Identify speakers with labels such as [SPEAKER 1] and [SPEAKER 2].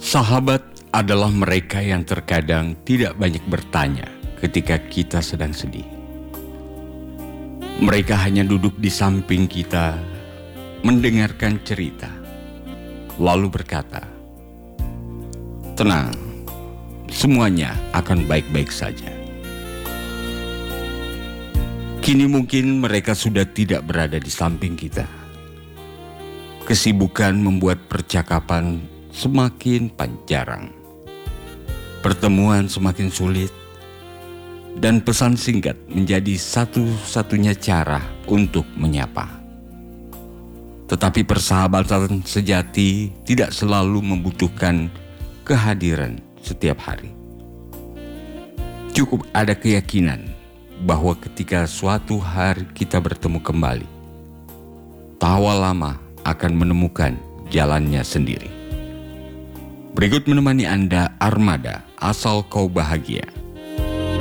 [SPEAKER 1] Sahabat adalah mereka yang terkadang tidak banyak bertanya ketika kita sedang sedih. Mereka hanya duduk di samping kita, mendengarkan cerita, lalu berkata, "Tenang, semuanya akan baik-baik saja." Kini mungkin mereka sudah tidak berada di samping kita. Kesibukan membuat percakapan semakin jarang, pertemuan semakin sulit, dan pesan singkat menjadi satu-satunya cara untuk menyapa. Tetapi persahabatan sejati tidak selalu membutuhkan kehadiran setiap hari. Cukup ada keyakinan bahwa ketika suatu hari kita bertemu kembali, tawa lama akan menemukan jalannya sendiri. Berikut menemani Anda Armada Asal Kau Bahagia.